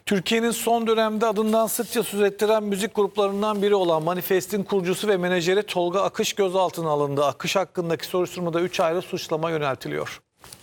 Türkiye'nin son dönemde adından sıkça söz ettiren müzik gruplarından biri olan Manifest'in kurucusu ve menajeri Tolga Akış gözaltına alındı. Akış hakkındaki soruşturmada 3 ayrı suçlama yöneltiliyor.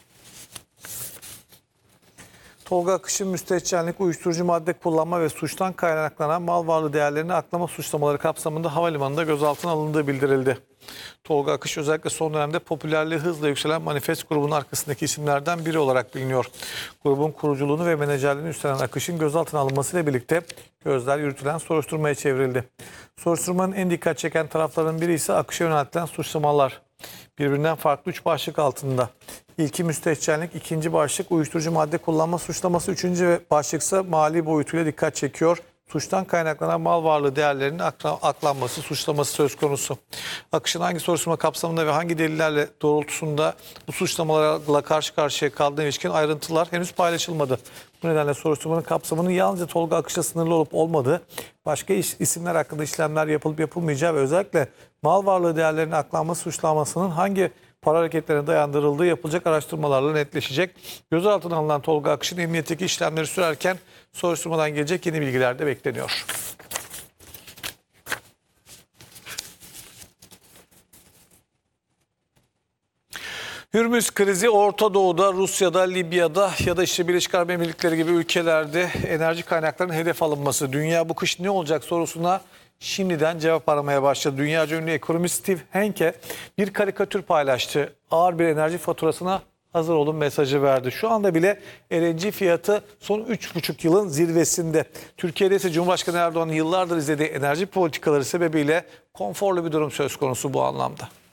Tolga Akış'ın müstehcenlik, uyuşturucu madde kullanma ve suçtan kaynaklanan mal varlığı değerlerini aklama suçlamaları kapsamında havalimanında gözaltına alındığı bildirildi. Tolga Akış özellikle son dönemde popülerliği hızla yükselen Manifest grubunun arkasındaki isimlerden biri olarak biliniyor. Grubun kuruculuğunu ve menajerliğini üstlenen Akış'ın gözaltına alınmasıyla birlikte gözler yürütülen soruşturmaya çevrildi. Soruşturmanın en dikkat çeken taraflarının biri ise Akış'a yöneltilen suçlamalar. Birbirinden farklı 3 başlık altında. İlki müstehcenlik, ikinci başlık uyuşturucu madde kullanma suçlaması, üçüncü başlıksa mali boyutuyla dikkat çekiyor. Suçtan kaynaklanan mal varlığı değerlerinin aklanması suçlaması söz konusu. Akış'ın hangi soruşturma kapsamında ve hangi delillerle doğrultusunda bu suçlamalarla karşı karşıya kaldığına ilişkin ayrıntılar henüz paylaşılmadı. Bu nedenle soruşturmanın kapsamının yalnızca Tolga Akış'la sınırlı olup olmadığı, başka isimler hakkında işlemler yapılıp yapılmayacağı ve özellikle mal varlığı değerlerinin aklanması suçlamasının hangi para hareketlerine dayandırıldığı yapılacak araştırmalarla netleşecek. Gözaltına alınan Tolga Akış'ın emniyetteki işlemleri sürerken soruşturmadan gelecek yeni bilgiler de bekleniyor. Hürmüz krizi Orta Doğu'da, Rusya'da, Libya'da ya da işte Birleşik Arap Emirlikleri gibi ülkelerde enerji kaynaklarının hedef alınması. Dünya bu kış ne olacak sorusuna şimdiden cevap aramaya başladı. Dünyaca ünlü ekonomist Steve Hanke bir karikatür paylaştı. Ağır bir enerji faturasına hazır olun mesajı verdi. Şu anda bile LNG fiyatı son 3,5 yılın zirvesinde. Türkiye'de ise Cumhurbaşkanı Erdoğan'ın yıllardır izlediği enerji politikaları sebebiyle konforlu bir durum söz konusu bu anlamda.